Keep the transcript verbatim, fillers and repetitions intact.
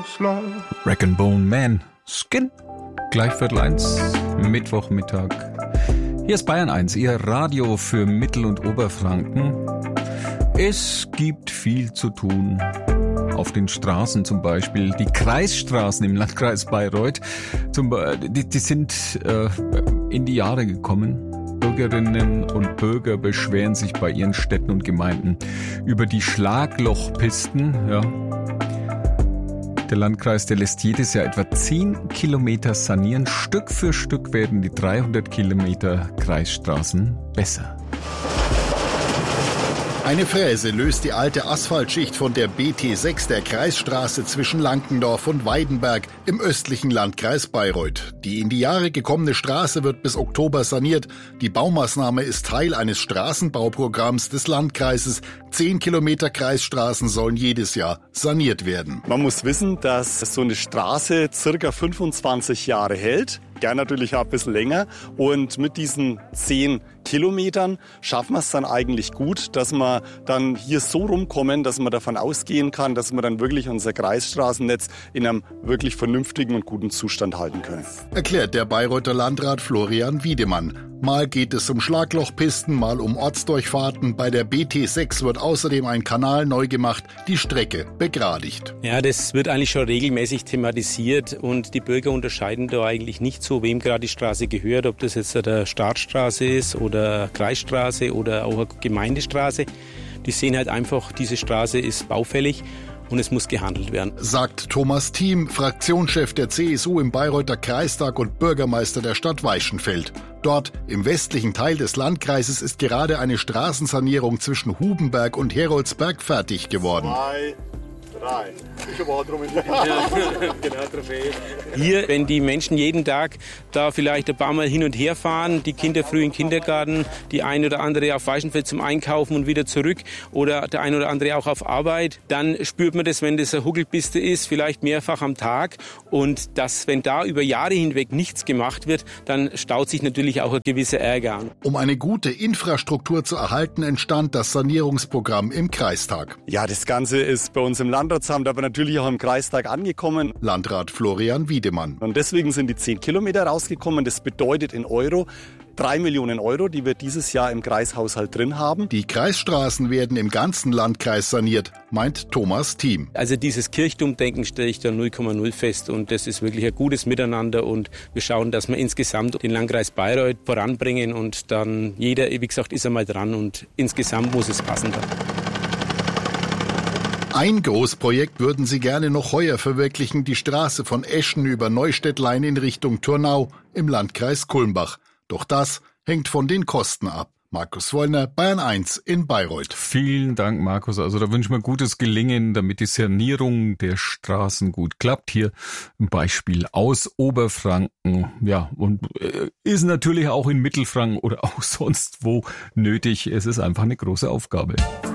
Rag and Bone Man, Skin. Gleich Viertel eins, Mittwochmittag. Hier ist Bayern eins, Ihr Radio für Mittel- und Oberfranken. Es gibt viel zu tun. Auf den Straßen zum Beispiel. Die Kreisstraßen im Landkreis Bayreuth, zum, die, die sind äh, in die Jahre gekommen. Bürgerinnen und Bürger beschweren sich bei ihren Städten und Gemeinden über die Schlaglochpisten. Ja. Der Landkreis, der lässt jedes Jahr etwa zehn Kilometer sanieren. Stück für Stück werden die dreihundert Kilometer Kreisstraßen besser. Eine Fräse löst die alte Asphaltschicht von der B T sechs der Kreisstraße zwischen Lankendorf und Weidenberg im östlichen Landkreis Bayreuth. Die in die Jahre gekommene Straße wird bis Oktober saniert. Die Baumaßnahme ist Teil eines Straßenbauprogramms des Landkreises. Zehn Kilometer Kreisstraßen sollen jedes Jahr saniert werden. Man muss wissen, dass so eine Straße circa fünfundzwanzig Jahre hält. Gern natürlich auch ein bisschen länger. Und mit diesen zehn Kilometern schaffen wir es dann eigentlich gut, dass wir dann hier so rumkommen, dass man davon ausgehen kann, dass wir dann wirklich unser Kreisstraßennetz in einem wirklich vernünftigen und guten Zustand halten können. Erklärt der Bayreuther Landrat Florian Wiedemann. Mal geht es um Schlaglochpisten, mal um Ortsdurchfahrten. Bei der B T sechs wird außerdem ein Kanal neu gemacht, die Strecke begradigt. Ja, das wird eigentlich schon regelmäßig thematisiert und die Bürger unterscheiden da eigentlich nicht so, wem gerade die Straße gehört, ob das jetzt eine Startstraße ist oder Kreisstraße oder auch eine Gemeindestraße. Die sehen halt einfach, diese Straße ist baufällig. Und es muss gehandelt werden. Sagt Thomas Thiem, Fraktionschef der C S U im Bayreuther Kreistag und Bürgermeister der Stadt Weichenfeld. Dort, im westlichen Teil des Landkreises, ist gerade eine Straßensanierung zwischen Hubenberg und Heroldsberg fertig geworden. Zwei, drei. Ich habe auch drum in Hier, wenn die Menschen jeden Tag da vielleicht ein paar Mal hin und her fahren, die Kinder früh in den Kindergarten, die ein oder andere auf Weichenfeld zum Einkaufen und wieder zurück oder der ein oder andere auch auf Arbeit, dann spürt man das, wenn das eine Huckelpiste ist, vielleicht mehrfach am Tag. Und das, wenn da über Jahre hinweg nichts gemacht wird, dann staut sich natürlich auch ein gewisser Ärger an. Um eine gute Infrastruktur zu erhalten, entstand das Sanierungsprogramm im Kreistag. Ja, das Ganze ist bei uns im Landratsamt, aber natürlich auch im Kreistag angekommen. Landrat Florian Wiedemann. Und deswegen sind die zehn Kilometer rausgekommen. Das bedeutet in Euro drei Millionen Euro, die wir dieses Jahr im Kreishaushalt drin haben. Die Kreisstraßen werden im ganzen Landkreis saniert, meint Thomas Thiem. Also dieses Kirchturmdenken stelle ich da null Komma null fest und das ist wirklich ein gutes Miteinander und wir schauen, dass wir insgesamt den Landkreis Bayreuth voranbringen und dann jeder, wie gesagt, ist einmal dran und insgesamt muss es passen dann. Ein Großprojekt würden sie gerne noch heuer verwirklichen, die Straße von Eschen über Neustädtlein in Richtung Turnau im Landkreis Kulmbach. Doch das hängt von den Kosten ab. Markus Wollner, Bayern eins in Bayreuth. Vielen Dank, Markus. Also da wünschen wir gutes Gelingen, damit die Sanierung der Straßen gut klappt. Hier ein Beispiel aus Oberfranken. Ja, und äh, ist natürlich auch in Mittelfranken oder auch sonst wo nötig. Es ist einfach eine große Aufgabe.